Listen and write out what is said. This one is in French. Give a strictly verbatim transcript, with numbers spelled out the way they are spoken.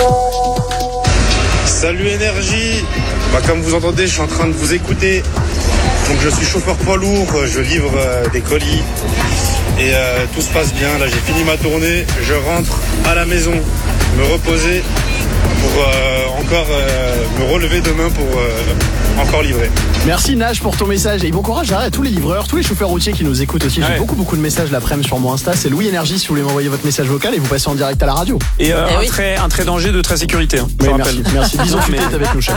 Salut Énergie. Bah, comme vous entendez, je suis en train de vous écouter. Donc je suis chauffeur poids lourd, je livre euh, des colis et euh, tout se passe bien. Là j'ai fini ma tournée, je rentre à la maison, me reposer pour euh, encore euh, me relever demain pour euh, encore livrer. Merci Nage pour ton message et bon courage à tous les livreurs, tous les chauffeurs routiers qui nous écoutent aussi. J'ai ouais. beaucoup beaucoup de messages l'après-midi sur mon Insta. C'est Louis Énergie si vous voulez m'envoyer votre message vocal et vous passez en direct à la radio. Et euh, eh un, oui. trait, un trait danger de très sécurité. Hein, oui, merci, merci. Bisous, tu es avec nous.